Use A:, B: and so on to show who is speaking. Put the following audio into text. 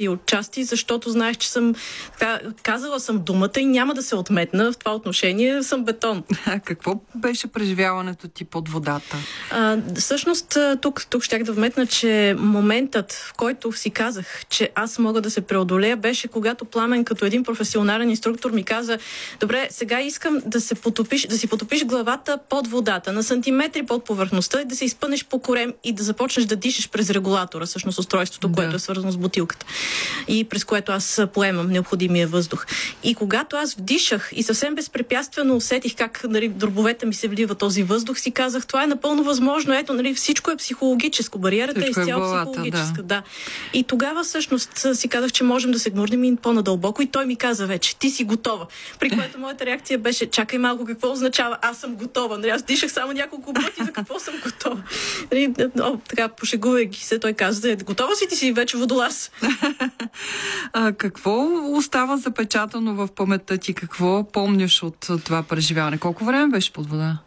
A: И отчасти, защото знаех, че съм казала съм думата и няма да се отметна. В това отношение съм бетон.
B: Какво беше преживяването ти под водата?
A: Всъщност, тук щях да вметна, че моментът, в който си казах, че аз мога да се преодолея, беше когато Пламен, като един професионален инструктор, ми каза: добре, сега искам да си потопиш главата под водата, на сантиметри под повърхността, и да се изпънеш по корем и да започнеш да дишаш през регулатора, всъщност устройството, което е свързано с бутилката и през което аз поемам необходимия въздух. И когато аз вдишах и съвсем безпрепятствено усетих как, нали, в дробовете ми се влива този въздух, си казах: това е напълно възможно. Ето, нали, всичко е психологическо. Бариерата е изцяло психологическа. Да. И тогава всъщност си казах, че можем да се гмурнем и по-надълбоко, и той ми каза вече: ти си готова. При което моята реакция беше: чакай малко, какво означава аз съм готова? Нали, аз дишах само няколко пъти, за какво съм готова? Нали, така, пошегувайки се, той каза: готова си, ти си вече водолаз.
B: Какво остава запечатано в паметта ти? Какво помниш от това преживяване? Колко време беше под вода?